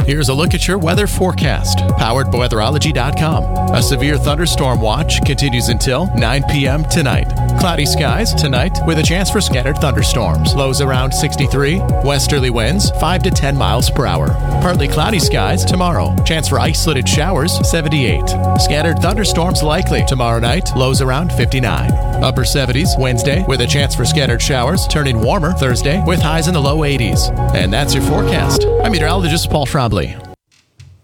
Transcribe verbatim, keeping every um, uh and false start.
Here's a look at your weather forecast, powered by weatherology dot com. A severe thunderstorm watch continues until nine p.m. tonight. Cloudy skies tonight with a chance for scattered thunderstorms. Lows around sixty-three. Westerly winds five to ten miles per hour. Partly cloudy skies tomorrow. Chance for isolated showers seventy-eight. Scattered thunderstorms likely tomorrow night. Lows around fifty-nine. Upper seventies Wednesday with a chance for scattered showers. Turning warmer Thursday with highs in the low eighties. And that's your forecast. I'm meteorologist Paul Trombley.